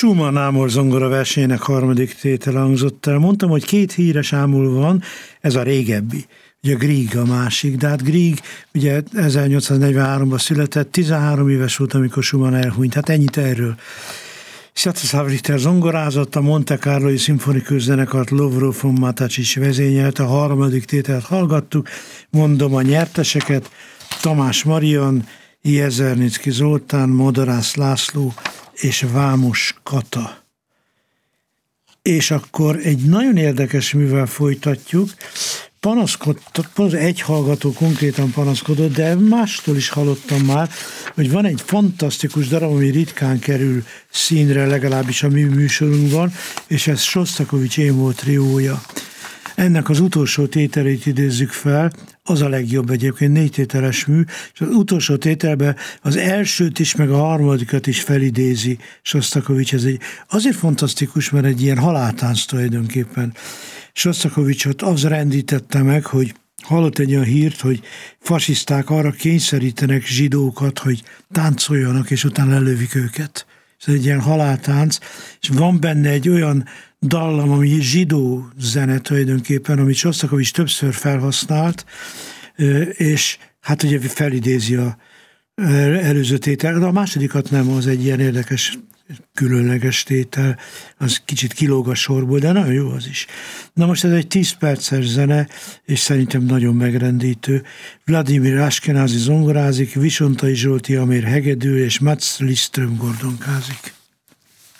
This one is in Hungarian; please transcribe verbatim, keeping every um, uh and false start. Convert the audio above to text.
Schumann Ámor zongora versenyének harmadik tétele hangzott el. Mondtam, hogy két híres ámul van, ez a régebbi. Ugye Grieg a másik, de hát Grieg ugye ezernyolcszáznegyvenháromban született, tizenhárom éves volt, amikor Schumann elhunyt. Hát ennyit erről. Sviatoslav Richter zongorázott, a Monte Carloi szimfonikus zenekart Lovro von Matacs vezényelt, a harmadik tételt hallgattuk, mondom a nyerteseket: Tamás Marian, Jezernicki Zoltán, Madarász László és Vámos Kata. És akkor egy nagyon érdekes művel folytatjuk. Panaszkodott, egy hallgató konkrétan panaszkodott, de mástól is hallottam már, hogy van egy fantasztikus darab, ami ritkán kerül színre, legalábbis a mi műsorunkban, és ez Sosztakovics Émol triója. Ennek az utolsó tételét idézzük fel, az a legjobb egyébként, négy tételes mű, és az utolsó tételben az elsőt is, meg a harmadikat is felidézi Sosztakovics. Ez egy, azért fantasztikus, mert egy ilyen haláltánc tulajdonképpen. Sosztakovicsot az rendítette meg, hogy hallott egy olyan hírt, hogy fasiszták arra kényszerítenek zsidókat, hogy táncoljanak, és utána lelövik őket. Ez egy ilyen haláltánc, és van benne egy olyan dallam, ami zsidó zene tulajdonképpen, amit Sosztakovics többször felhasznált, és hát ugye felidézi a előző tétel, de a másodikat nem, az egy ilyen érdekes, különleges tétel, az kicsit kilóg a sorból, de nagyon jó az is. Na most ez egy tíz perces zene, és szerintem nagyon megrendítő. Vladimir Ashkenazi zongorázik, Visontai Zsolti Amér hegedül, és Mats Lidström gordonkázik.